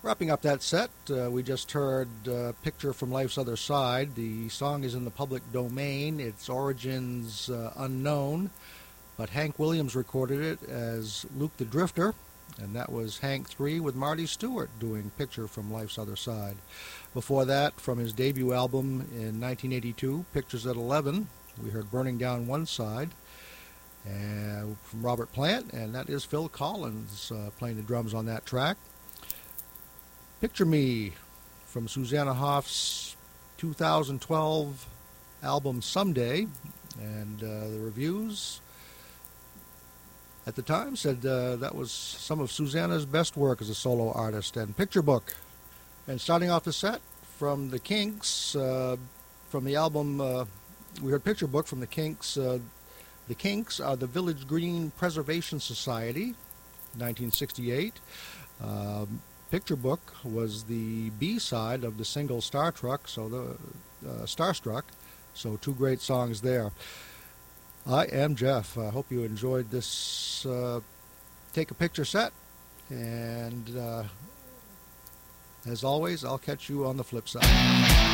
Wrapping up that set, we just heard Picture from Life's Other Side. The song is in the public domain. Its origins unknown, but Hank Williams recorded it as Luke the Drifter, and that was Hank 3 with Marty Stewart doing Picture from Life's Other Side. Before that, from his debut album in 1982, Pictures at 11, we heard Burning Down One Side from Robert Plant, and that is Phil Collins playing the drums on that track. Picture Me from Susanna Hoff's 2012 album Someday, and the reviews at the time said that was some of Susanna's best work as a solo artist. And Picture Book. And starting off the set from the Kinks, from the album, we heard Picture Book from the Kinks. The Kinks are the Village Green Preservation Society, 1968. Picture Book was the B-side of the single Starstruck, so two great songs there. I am Jeff. I hope you enjoyed this Take a Picture set, and as always, I'll catch you on the flip side.